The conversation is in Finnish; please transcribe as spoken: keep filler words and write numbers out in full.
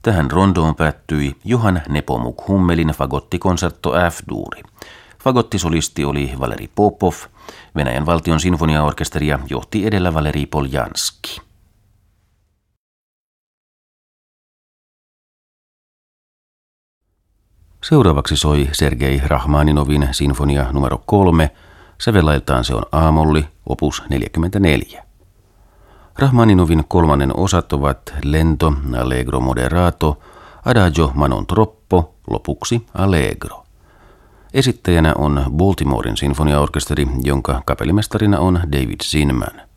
Tähän rondoon päättyi Johann Nepomuk Hummelin fagottikonsertto F-duuri. Fagottisolisti oli Valeri Popov, Venäjän valtion sinfoniaorkesteria johti edellä Valeri Poljanski. Seuraavaksi soi Sergei Rachmaninovin sinfonia numero kolme, sävellailtaan se on A-molli, opus neljäkymmentäneljä. Rachmaninovin kolmannen osat ovat lento, allegro moderato, adagio ma non troppo, lopuksi allegro. Esittäjänä on Baltimoren sinfoniaorkesteri, jonka kapellimestarina on David Zinman.